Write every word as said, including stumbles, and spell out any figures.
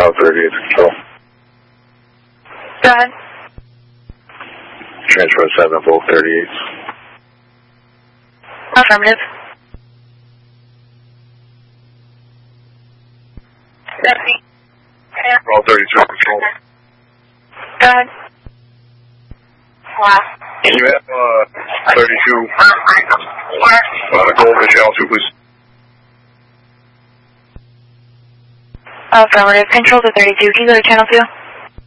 South thirtieth control. Go ahead. Transfer seven, Volt thirty-eight. Affirmative. Volt thirty-two control. Go ahead. Can you have uh, thirty-two uh, go over to channel two, please? Affirmative. Control to thirty-two. Can you go to channel two?